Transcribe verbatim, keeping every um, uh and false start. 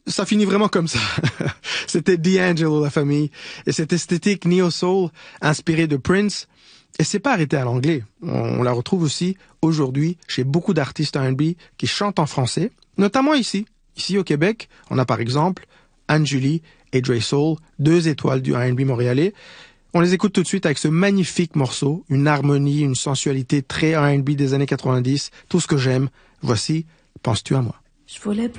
ça finit vraiment comme ça. C'était D'Angelo, la famille, et cette esthétique neo-soul inspirée de Prince, et c'est pas arrêté à l'anglais. On la retrouve aussi aujourd'hui chez beaucoup d'artistes R and B qui chantent en français, notamment ici. Ici au Québec, on a par exemple Anne-Julie et Dre Soul, deux étoiles du R and B montréalais. On les écoute tout de suite avec ce magnifique morceau, une harmonie, une sensualité très R and B des années quatre-vingt-dix, tout ce que j'aime. Voici Penses-tu à moi? Je voulais